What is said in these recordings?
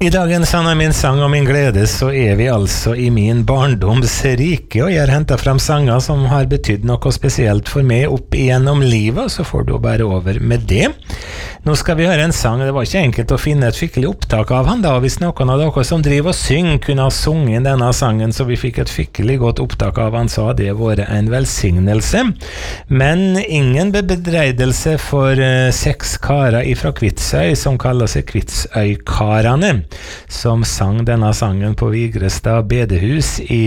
I dagens Sann er min sang og min glede, så vi altså i min barndoms rike, og jeg har hentet frem sanger som har betydd noe spesielt for meg opp igjennom livet, så får du bare over med det. Nå skal vi høre en sang, det var ikke enkelt å finne et skikkelig opptak av han da, hvis noen av dere som driver og synger kunne ha sunget denne sangen, så vi fikk et skikkelig godt opptak av han, så hadde det vært en velsignelse. Men ingen bedreidelse for 6 karer ifra Kvitsøy, som kaller seg Kvitsøykarene, som sang denne sangen på Vigrestad bedehus i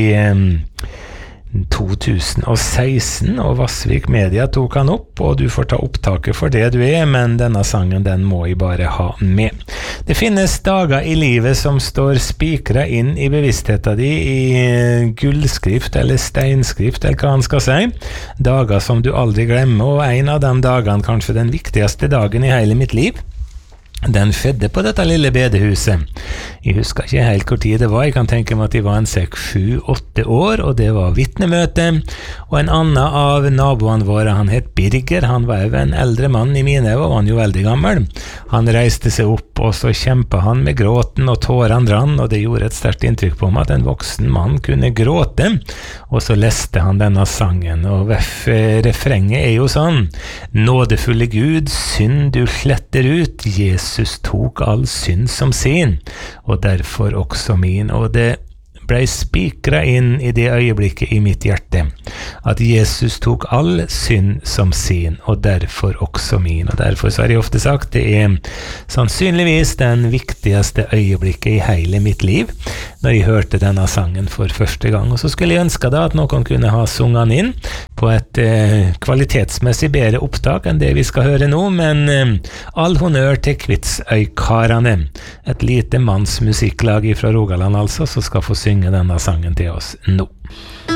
2016, og Vassvik Media tok han opp, og du får ta opptaket for det du men denne sangen den må jeg bare ha med. Det finnes dager i livet som står spikret inn i bevisstheten din i gullskrift eller steinskrift, eller hva han skal si. Dager som du aldri glemmer, og en av de dagene, kanskje den viktigste dagen i hele mitt liv, den skjedde på dette lille bedehuset. Jeg husker ikke helt hvor tid det var, jeg kan tenke meg at det var en 6-7-8 år, og det var vittnemøte, og en annen av naboene våre, han het Birger, han var jo en eldre mann i mine, og han jo veldig gammel. Han reiste seg opp, og så kjempet han med gråten, og tårene rann, og det gjorde et sterkt inntrykk på meg at en voksen mann kunne gråte, og så leste han denne sangen, og refrenget jo sånn: Nådefulle Gud, synd du sletter ut, Jesus tok all synd som sin, og derfor også min, og det ble spikret inn i det øyeblikket i mitt hjerte, at Jesus tok all synd som sin, og derfor også min, og derfor så har jeg ofte sagt, det sannsynligvis den viktigste øyeblikket i hele mitt liv, når jeg hørte denne sangen for første gang, og så skulle jeg ønske da at noen kunne ha sunget den inn på et kvalitetsmessig bedre opptak enn det vi skal høre nå, men all honnør til Kvitsøykarene, et lite mannsmusikklag fra Rogaland altså, som skal få synge denne sangen til oss nå.